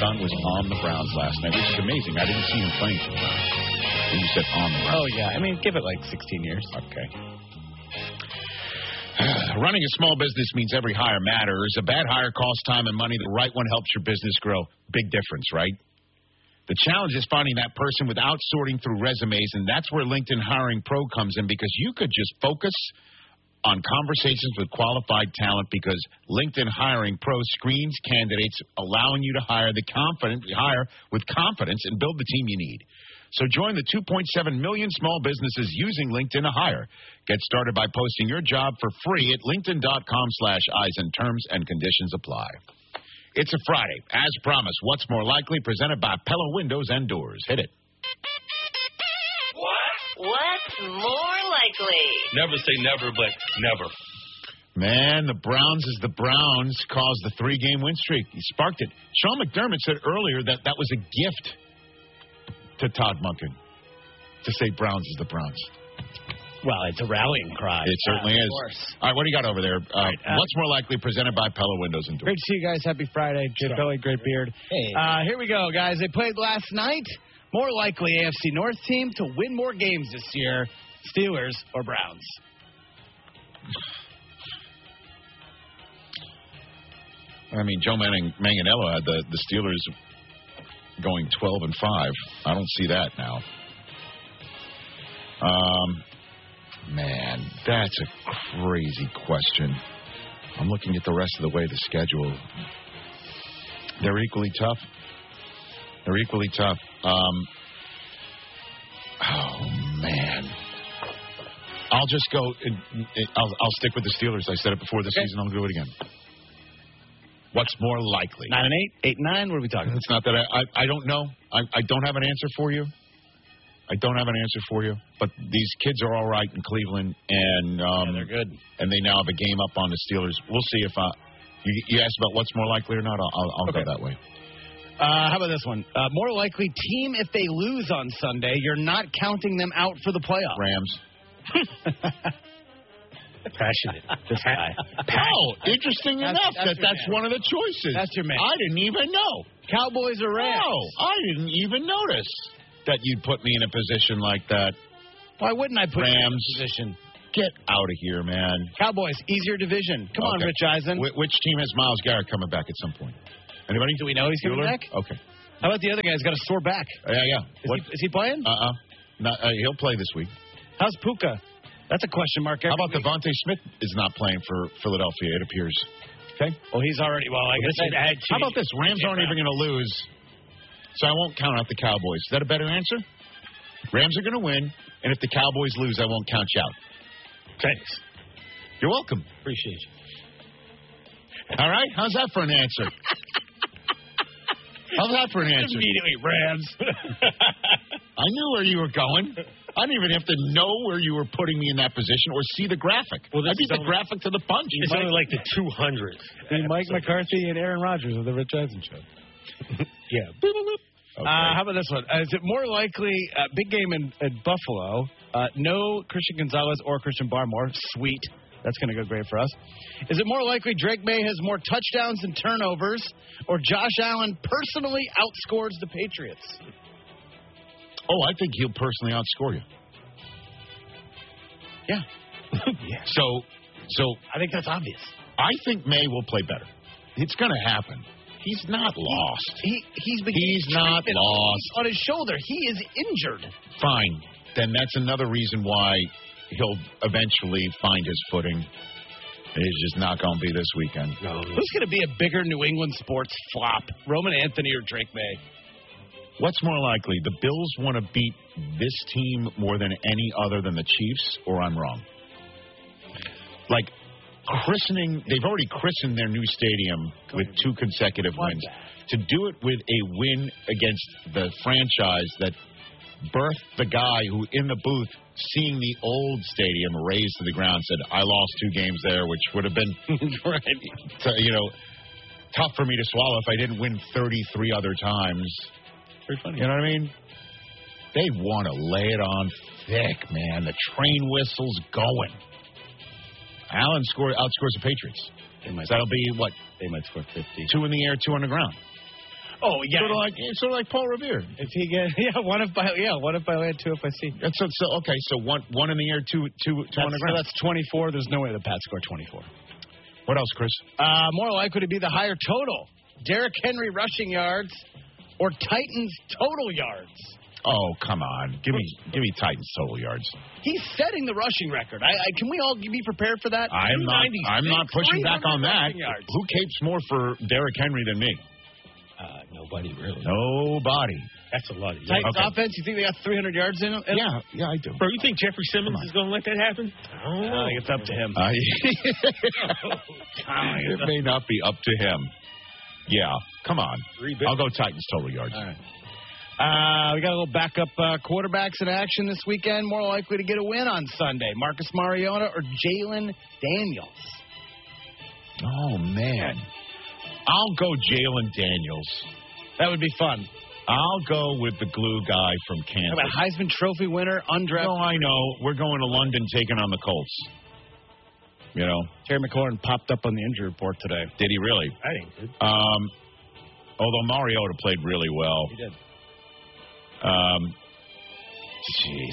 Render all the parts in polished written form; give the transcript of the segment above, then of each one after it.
son was on the Browns last night, which is amazing. I didn't see him playing for the Browns. You said on the Browns. Oh, yeah. I mean, give it like 16 years. Okay. Running a small business means every hire matters. A bad hire costs time and money. The right one helps your business grow. Big difference, right? The challenge is finding that person without sorting through resumes, and that's where LinkedIn Hiring Pro comes in, because you could just focus on conversations with qualified talent, because LinkedIn Hiring Pro screens candidates, allowing you to hire with confidence and build the team you need. So join the 2.7 million small businesses using LinkedIn to hire. Get started by posting your job for free at linkedin.com/eyes, and terms and conditions apply. It's a Friday. As promised, What's More Likely, presented by Pella Windows and Doors. Hit it. What's more likely? Never say never, but never. Man, the Browns, as the Browns, caused the 3-game win streak. He sparked it. Sean McDermott said earlier that that was a gift to Todd Monken to say Browns is the Browns. Well, it's a rallying cry. It certainly is. Of course. All right, what do you got over there? What's More Likely, presented by Pella Windows and Doors. Great to see you guys. Happy Friday. Jay Billy, great beard. Hey. Here we go, guys. They played last night. More likely AFC North team to win more games this year, Steelers or Browns? I mean, Joe Manganiello had the Steelers going 12-5. I don't see that now. Man, that's a crazy question. I'm looking at the rest of the way the schedule. They're equally tough. Oh, man. I'll just go. I'll stick with the Steelers. I said it before the season. I'll do it again. What's more likely? 9-8, 8-9. What are we talking about? It's not that I don't know. I don't have an answer for you. But these kids are all right in Cleveland, and they're good. And they now have a game up on the Steelers. We'll see if you asked about what's more likely or not. I'll go that way. How about this one? More likely team if they lose on Sunday, you're not counting them out for the playoffs. Rams. Passionate. This guy. Interesting enough that's one of the choices. That's your man. I didn't even know. Cowboys or Rams? No, I didn't even notice that you'd put me in a position like that. Why wouldn't I put you in Rams. a position? Get out of here, man. Cowboys, easier division. Come on, Rich Eisen. Which team has Myles Garrett coming back at some point? Anybody? Do we know he's coming back? Okay. How about the other guy? He's got a sore back. Yeah. Is he playing? He'll play this week. How's Puka? That's a question mark. How about Devontae Smith is not playing for Philadelphia, it appears. Okay. Well, he's already. Well, I guess. How about this? Rams aren't even going to lose, so I won't count out the Cowboys. Is that a better answer? Rams are going to win, and if the Cowboys lose, I won't count you out. Thanks. You're welcome. Appreciate you. All right. How's that for an answer? Immediately, Rams. I knew where you were going. I didn't even have to know where you were putting me in that position or see the graphic. Well, I beat the graphic to the punch. It's only like the 200s. And Mike McCarthy and Aaron Rodgers of the Rich Eisen Show. Yeah. Okay. How about this one? Is it more likely, big game in Buffalo, no Christian Gonzalez or Christian Barmore? Sweet. That's going to go great for us. Is it more likely Drake May has more touchdowns and turnovers, or Josh Allen personally outscores the Patriots? Oh, I think he'll personally outscore you. Yeah. Yeah. So I think that's obvious. I think May will play better. It's going to happen. He's not lost. He's not lost. On his shoulder. He is injured. Fine. Then that's another reason why he'll eventually find his footing. It's just not going to be this weekend. No. Who's going to be a bigger New England sports flop, Roman Anthony or Drake May? What's more likely? The Bills want to beat this team more than any other than the Chiefs, or I'm wrong? Like, they've already christened their new stadium with 2 consecutive wins. To do it with a win against the franchise that birthed the guy who, in the booth, seeing the old stadium razed to the ground, said, I lost 2 games there, which would have been, tough for me to swallow if I didn't win 33 other times. Very funny. You know what I mean? They want to lay it on thick, man. The train whistle's going. Allen outscores the Patriots. That'll be what? They might score 50. 2 in the air, 2 on the ground. Oh yeah. Sort of like Paul Revere. If he get one if I land, two if I see. So okay. So one in the air, two on the ground. That's 24. There's no way the Pats score 24. What else, Chris? More likely to be the higher total: Derrick Henry rushing yards or Titans total yards. Oh, come on. Give me Titans total yards. He's setting the rushing record. Can we all be prepared for that? I'm not pushing back on that. Yards. Who capes more for Derrick Henry than me? Nobody really. Nobody. That's a lot of yards. Titans offense, you think they got 300 yards in them? Yeah, I do. Bro, you think Jeffrey Simmons is going to let that happen? I don't know. I think it's up to him. It may not be up to him. Yeah, come on. I'll go Titans total yards. All right. We got a little backup quarterbacks in action this weekend. More likely to get a win on Sunday: Marcus Mariota or Jalen Daniels. Oh, man. I'll go Jalen Daniels. That would be fun. I'll go with the glue guy from Kansas. How about Heisman Trophy winner, undrafted? No, I know. We're going to London taking on the Colts. You know? Terry McLaurin popped up on the injury report today. Did he really? I think he did. Although Mariota played really well. He did. Jeez.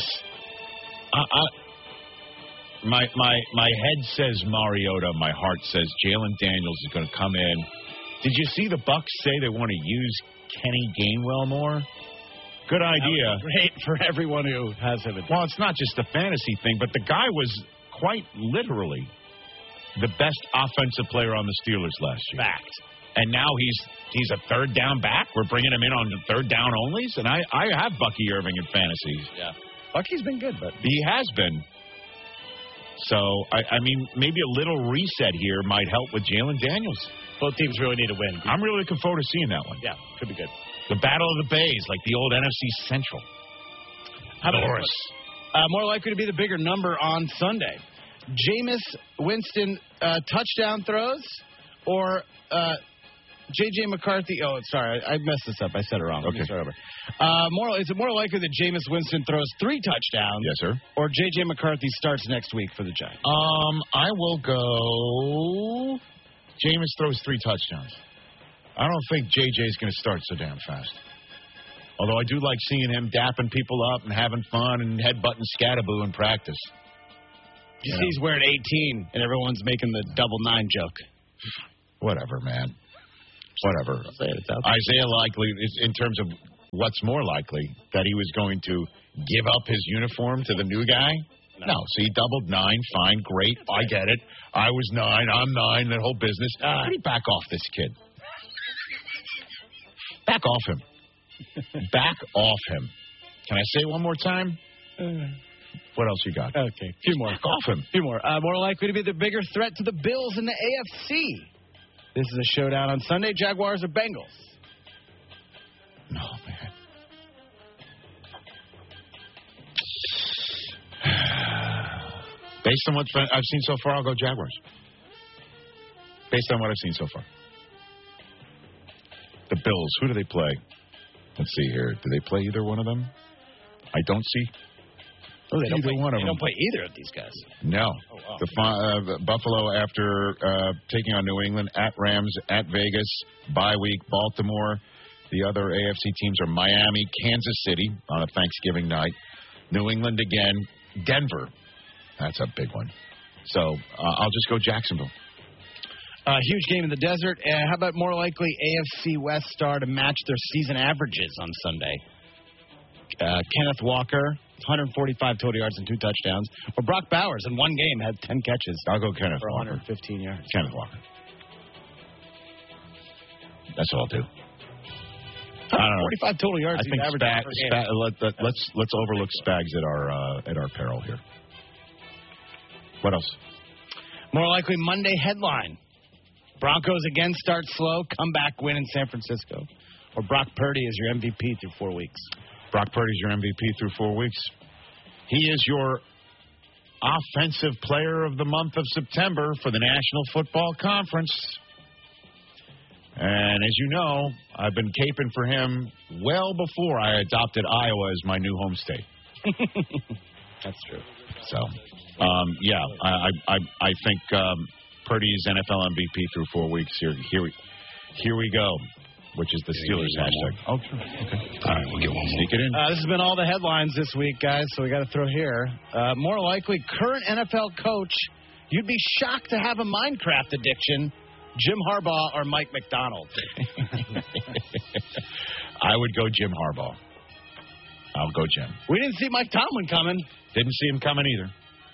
My head says Mariota. My heart says Jalen Daniels is going to come in. Did you see the Bucs say they want to use Kenny Gainwell more? Good idea. Great for everyone who has him. Well, it's not just a fantasy thing, but the guy was quite literally the best offensive player on the Steelers last year. Fact. And now he's a third down back. We're bringing him in on the third down onlys, and I have Bucky Irving in fantasy. Yeah, Bucky's been good, but he has been. So I mean, maybe a little reset here might help with Jalen Daniels. Both teams really need a win. I'm really looking forward to seeing that one. Yeah, could be good. The Battle of the Bays, like the old NFC Central. How about Doris? More likely to be the bigger number on Sunday: Jameis Winston touchdown throws or J.J. McCarthy. Oh, sorry, I messed this up. I said it wrong. Okay. Start over. Is it more likely that Jameis Winston throws 3 touchdowns? Yes, sir. Or J.J. McCarthy starts next week for the Giants? I will go. Jameis throws 3 touchdowns. I don't think J.J.'s going to start so damn fast. Although I do like seeing him dapping people up and having fun and headbutting Scattaboo in practice. You see he's wearing 18, and everyone's making the double 9 joke. Whatever, man. Whatever. Isaiah likely, in terms of what's more likely, that he was going to give up his uniform to the new guy? No. So he doubled 9. Fine. Great. I get it. I was 9. I'm 9. That whole business. How do you back off this kid? Back off him. Back off him. Can I say it one more time? What else you got? Okay. A few more. Back off him. Few more. More likely to be the bigger threat to the Bills in the AFC. This is a showdown on Sunday. Jaguars or Bengals? No, man. Based on what I've seen so far, I'll go Jaguars. Based on what I've seen so far. The Bills, who do they play? Let's see here. Do they play either one of them? I don't see. Oh, they don't either play, one of them. Don't play either of these guys. No. Oh, wow. The Buffalo after taking on New England, at Rams, at Vegas, bye week, Baltimore. The other AFC teams are Miami, Kansas City on a Thanksgiving night, New England again, Denver. That's a big one. So I'll just go Jacksonville. Huge game in the desert. How about more likely AFC West star to match their season averages on Sunday? Kenneth Walker, 145 total yards and 2 touchdowns. Or Brock Bowers in one game had 10 catches. I'll go Kenneth for Walker. 115 yards. Kenneth Walker. That's what I'll do. I don't know. 45 total yards. I think let's overlook Spags at our peril here. What else? More likely Monday headline. Broncos again start slow, comeback win in San Francisco. Or Brock Purdy is your MVP through 4 weeks. Brock Purdy's your MVP through 4 weeks. He is your offensive player of the month of September for the National Football Conference. And as you know, I've been caping for him well before I adopted Iowa as my new home state. That's true. So, yeah, I think Purdy's NFL MVP through 4 weeks. Here we go. which is the Steelers hashtag. Oh, sure. Okay. All right, we'll get one more. Sneak it in. This has been all the headlines this week, guys, so we got to throw here. More likely, current NFL coach. You'd be shocked to have a Minecraft addiction. Jim Harbaugh or Mike McDonald? I would go Jim Harbaugh. I'll go Jim. We didn't see Mike Tomlin coming. Didn't see him coming either.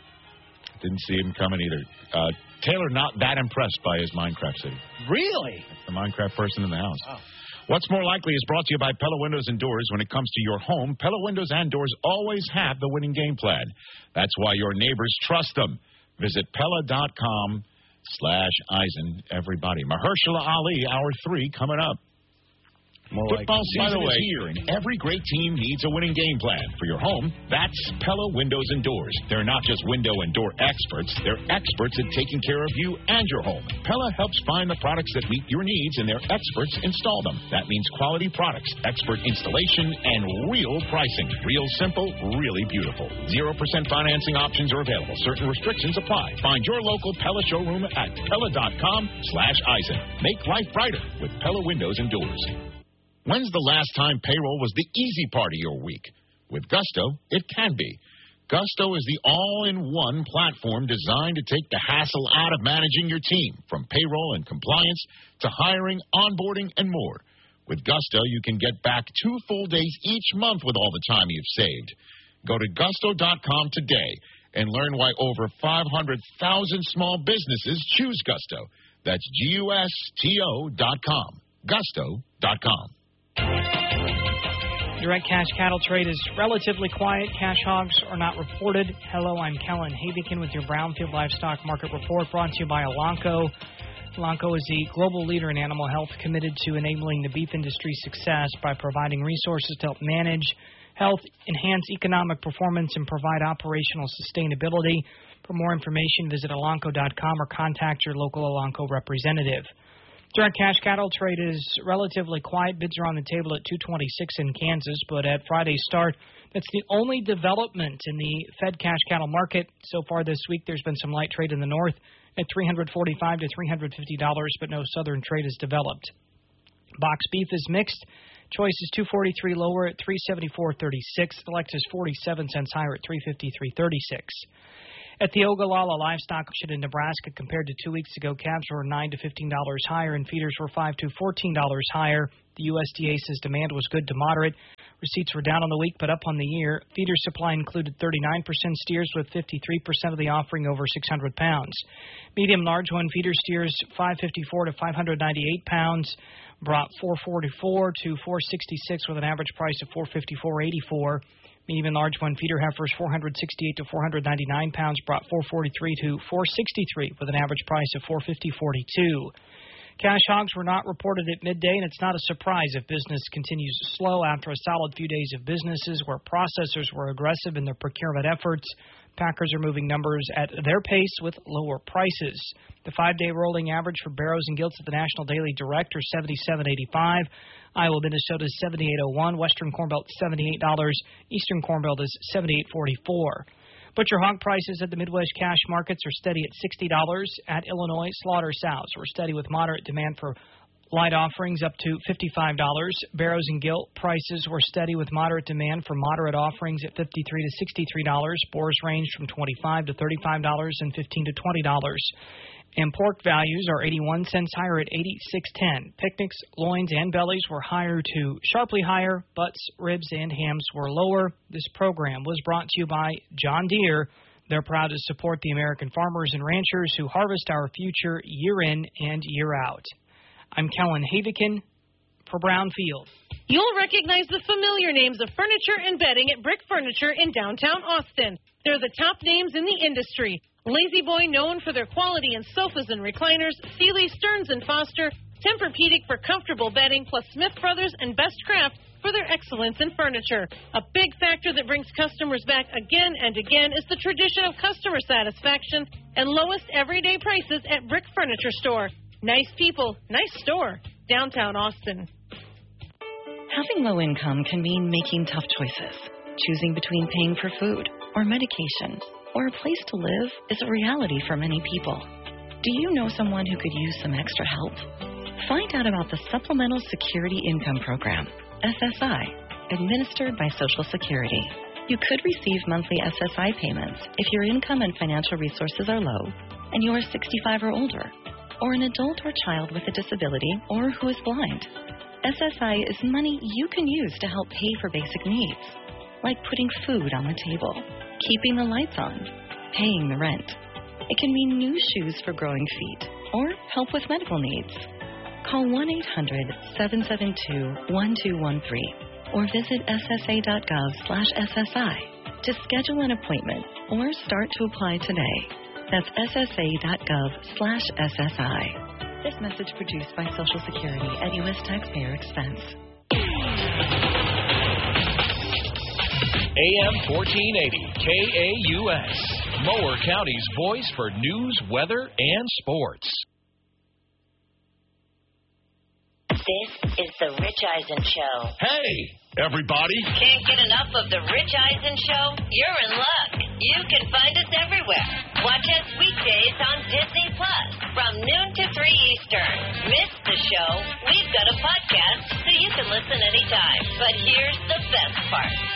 Taylor not that impressed by his Minecraft city. Really? The Minecraft person in the house. Oh. What's more likely is brought to you by Pella Windows and Doors. When it comes to your home, Pella Windows and Doors always have the winning game plan. That's why your neighbors trust them. Visit Pella.com/Eisen, everybody. Mahershala Ali, hour 3, coming up. Football season is here, and every great team needs a winning game plan. For your home, that's Pella Windows and Doors. They're not just window and door experts. They're experts at taking care of you and your home. Pella helps find the products that meet your needs, and their experts install them. That means quality products, expert installation, and real pricing. Real simple, really beautiful. 0% financing options are available. Certain restrictions apply. Find your local Pella showroom at Pella.com/Eisen. Make life brighter with Pella Windows and Doors. When's the last time payroll was the easy part of your week? With Gusto, it can be. Gusto is the all-in-one platform designed to take the hassle out of managing your team, from payroll and compliance to hiring, onboarding, and more. With Gusto, you can get back 2 full days each month with all the time you've saved. Go to Gusto.com today and learn why over 500,000 small businesses choose Gusto. That's Gusto.com. Gusto.com. Direct cash cattle trade is relatively quiet. Cash hogs are not reported. Hello, I'm Kellen Havikin with your Brownfield Livestock Market Report, brought to you by Elanco. Elanco is the global leader in animal health, committed to enabling the beef industry's success by providing resources to help manage health, enhance economic performance, and provide operational sustainability. For more information, visit Elanco.com or contact your local Elanco representative. Direct cash cattle trade is relatively quiet. Bids are on the table at $226 in Kansas, but at Friday's start, that's the only development in the Fed cash cattle market. So far this week, there's been some light trade in the north at $345 to $350, but no southern trade has developed. Box beef is mixed. Choice is $243 lower at $374.36. Select is 47 cents higher at $353.36. At the Ogallala Livestock Auction in Nebraska, compared to 2 weeks ago, calves were $9 to $15 higher and feeders were $5 to $14 higher. The USDA says demand was good to moderate. Receipts were down on the week but up on the year. Feeder supply included 39% steers with 53% of the offering over 600 pounds. Medium large one feeder steers 554 to 598 pounds brought 444 to 466 with an average price of 454.84. Medium large one feeder heifers 468 to 499 pounds brought 443 to 463 with an average price of 450.42. Cash hogs were not reported at midday, and it's not a surprise if business continues slow after a solid few days of businesses where processors were aggressive in their procurement efforts. Packers are moving numbers at their pace with lower prices. The 5-day rolling average for barrows and gilts at the National Daily Direct are $77.85. Iowa, Minnesota is $78.01. Western Corn Belt $78. Eastern Corn Belt is $78.44. Butcher hog prices at the Midwest cash markets are steady at $60. At Illinois, slaughter sows were steady with moderate demand for light offerings up to $55. Barrows and gilt prices were steady with moderate demand for moderate offerings at $53 to $63. Boars ranged from $25 to $35 and $15 to $20. And pork values are 81 cents higher at $86.10. Picnics, loins, and bellies were higher to sharply higher. Butts, ribs, and hams were lower. This program was brought to you by John Deere. They're proud to support the American farmers and ranchers who harvest our future year in and year out. I'm Kellen Havikin for Brownfield. You'll recognize the familiar names of furniture and bedding at Brick Furniture in downtown Austin. They're the top names in the industry. Lazy Boy, known for their quality in sofas and recliners, Sealy, Stearns & Foster, Tempur-Pedic for comfortable bedding, plus Smith Brothers and Best Craft for their excellence in furniture. A big factor that brings customers back again and again is the tradition of customer satisfaction and lowest everyday prices at Brick Furniture Store. Nice people, nice store, downtown Austin. Having low income can mean making tough choices. Choosing between paying for food or medication or a place to live is a reality for many people. Do you know someone who could use some extra help? Find out about the Supplemental Security Income Program, SSI, administered by Social Security. You could receive monthly SSI payments if your income and financial resources are low and you are 65 or older, or an adult or child with a disability or who is blind. SSI is money you can use to help pay for basic needs, like putting food on the table, keeping the lights on, paying the rent. It can mean new shoes for growing feet or help with medical needs. Call 1-800-772-1213 or visit ssa.gov/SSI to schedule an appointment or start to apply today. That's ssa.gov/SSI. This message produced by Social Security at U.S. taxpayer expense. AM 1480, KAUS, Mower County's voice for news, weather, and sports. This is the Rich Eisen Show. Hey, everybody. Can't get enough of the Rich Eisen Show? You're in luck. You can find us everywhere. Watch us weekdays on Disney Plus from noon to 3 Eastern. Miss the show? We've got a podcast so you can listen anytime. But here's the best part.